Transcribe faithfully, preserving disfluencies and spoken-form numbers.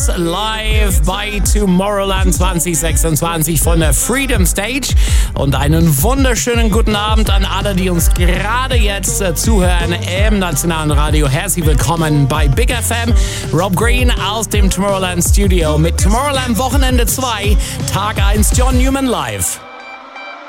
live bei Tomorrowland zwanzig sechsundzwanzig von der Freedom Stage und einen wunderschönen guten Abend an alle, die uns gerade jetzt äh, zuhören im Nationalen Radio. Herzlich willkommen bei Big F M. Rob Green aus dem Tomorrowland Studio mit Tomorrowland Wochenende zwei, Tag eins, John Newman live.